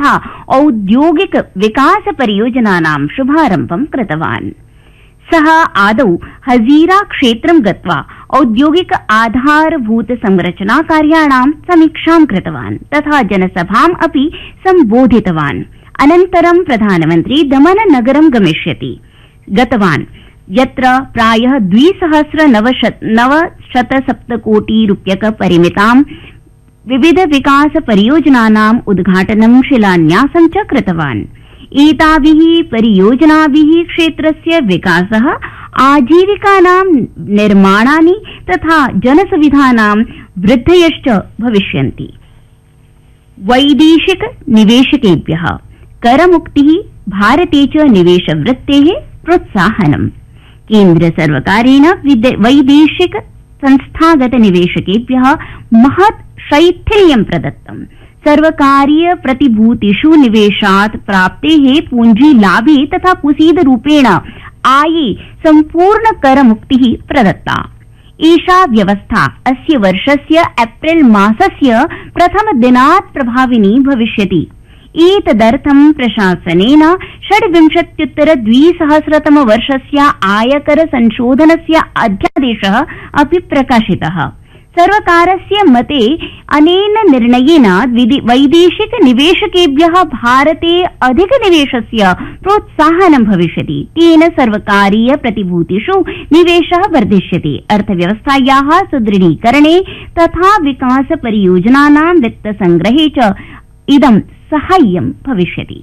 तथा औद्योगिक विकास परियोजनानां शुभारम्भं कृतवान्। सः आदौ हजीरा क्षेत्रं गत्वा औद्योगिक आधारभूत संरचना कार्याणां समीक्षां कृतवान् तथा जनसभाम् अपि सम्बोधितवान्। अनन्तरं प्रधानमन्त्री दमन नगरं गतवान्, यत्र प्रायः 2,907 कोटि रूप्यक परिमितां विविध विकास परियोजनानाम् उद्घाटनं शिलान्यासं च कृतवान्। एताभिः परियोजनाभिः क्षेत्रस्य विकासः, आजीविकानां निर्माणानि तथा जनसुविधानां वृद्धयश्च भविष्यन्ति। वैदेशिक निवेशकेभ्यः करमुक्तिः, भारते च निवेशवृत्तेः प्रोत्साहनम्। केन्द्र सर्वकारेण वैदेशिक संस्थागत निवेशकेभ्यः महत् शैथिल्यं प्रदत्तम्। सर्वकारीय प्रतिभूतिषु निवेशात् प्राप्तेः पूंजी लाभे तथा कुसीदरूपेण आये सम्पूर्ण करमुक्तिः प्रदत्ता। एषा व्यवस्था अस्य वर्षस्य एप्रिल मासस्य प्रथमदिनात् प्रभाविनी भविष्यति। एतदर्थं प्रशासनेन 26-2000 वर्षस्य आयकर संशोधनस्य अध्यादेशः अपि प्रकाशितः। सर्वकारस्य मते अनेन निर्णयेन वैदेशिक निवेशकेभ्यः भारते अधिकनिवेशस्य प्रोत्साहनं भविष्यति। तेन सर्वकारीय प्रतिभूतिषु निवेशः वर्धिष्यति। अर्थव्यवस्थायाः सुदृढीकरणे तथा विकास परियोजनानां वित्तसंग्रहे च इदं साहाय्यं भविष्यति।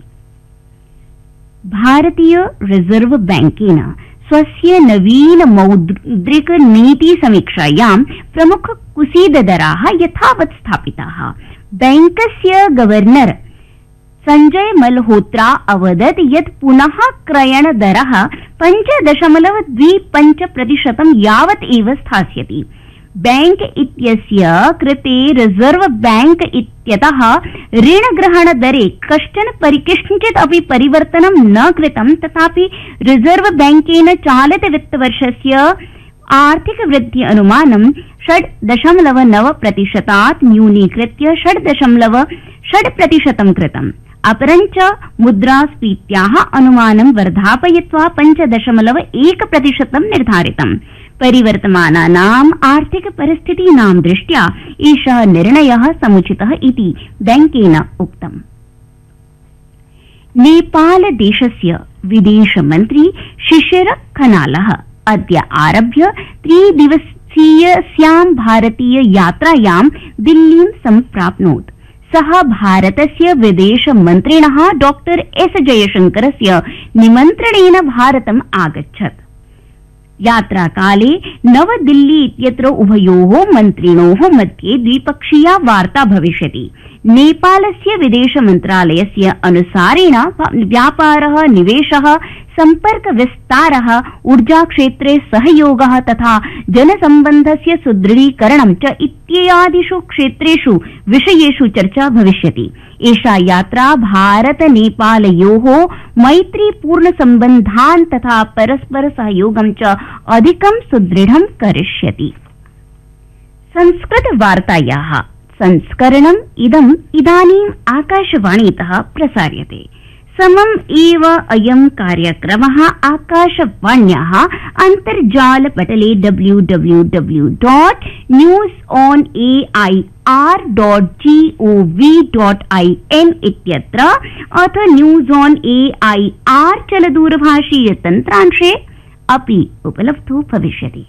भारतीय रिजर्व बैंकेन स्वस्य नवीन मौद्रिक नीति समीक्षायां प्रमुख कुसीददराः यथावत् स्थापिताः। बैंकस्य गवर्नर संजय मल्होत्रा अवदत् यत् पुनः क्रयणदरः 5.25% यावत् एव स्थास्यति। बैंक इत्यस्य कृते रिजर्व बैंक इत्यतः ऋणग्रहणदरे कश्चित् अपि परिवर्तनं न कृतं। तथापि रिजर्व बैंकेन चालित वित्तवर्षस्य आर्थिक वृद्धि अनुमानं 6.9% न्यूनीकृत्य 6.6% कृतम्। अपरञ्च मुद्रास्फीत्याः अनुमानं वर्धापयित्वा 5.1% निर्धारितम्। परिवर्तमानानाम् आर्थिक परिस्थितीनां दृष्ट्या एषः निर्णयः समुचितः इति बैंकेन उक्तम्। नेपाल देशस्य विदेशमन्त्री शिशिर खनालः अद्य आरभ्य 3 दिवसीयस्यां भारतीय यात्रायां दिल्लीं सम्प्राप्नोत्। सः भारतस्य विदेशमन्त्रिणः डॉक्टर एस जयशंकरस्य निमन्त्रणेन भारतम् आगच्छत्। यात्राकाले नवदिल्ली इत्यत्र उभयोः मन्त्रिणोः मध्ये द्विपक्षीया वार्ता भविष्यति। नेपालस्य विदेशमन्त्रालयस्य अनुसारेण व्यापारः, निवेशः, सम्पर्कविस्तारः, ऊर्जाक्षेत्रे सहयोगः तथा जनसम्बन्धस्य सुदृढीकरणं च इत्यादिषु क्षेत्रेषु विषयेषु चर्चा भविष्यति। एषा यात्रा भारत नेपालयोः मैत्रीपूर्ण सम्बन्धान् तथा परस्पर सहयोगं च अधिकं सुदृढं करिष्यति। संस्कृत वार्तायाः संस्करणम् इदम् इदानीम् आकाशवाणीतः प्रसार्यते। समम् एव अयं कार्यक्रमः आकाशवाण्याः अन्तर्जालपटले www.newsonair.gov.in इत्यत्र अथ न्यूज़ ऑन AIR चलदूरभाषीय तन्त्रांशे अपि उपलब्धो भविष्यति।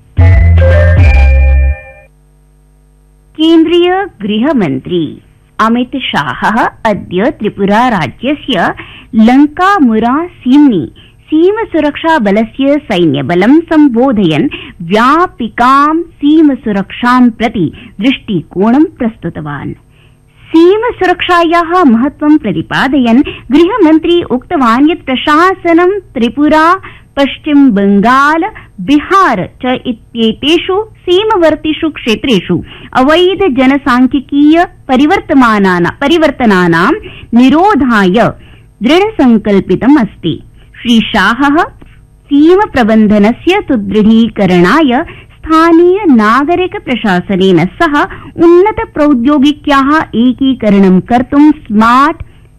केन्द्रीय गृहमन्त्री अमित शाहः अद्य त्रिपुरा राज्यस्य लंकामुरा सीम्नि सीमसुरक्षाबलस्य सैन्यबलं सम्बोधयन् व्यापिकां सीमसुरक्षां प्रति दृष्टिकोणं प्रस्तुतवान्। सीमसुरक्षायाः महत्त्वं प्रतिपादयन् गृहमन्त्री उक्तवान् यत् प्रशासनं त्रिपुरा, पश्चिम बंगाल, बिहार च इत्येतेषु सीमवर्तिषु क्षेत्रेषु अवैध जनसांख्यिकीय परिवर्तनानां निरोधाय दृढसंकल्पितम् अस्ति। श्री शाहः सीम प्रबन्धनस्य सुदृढीकरणाय स्थानीय नागरिक प्रशासनेन सह उन्नत प्रौद्योगिक्याः एकीकरणं कर्तुं स्मार्ट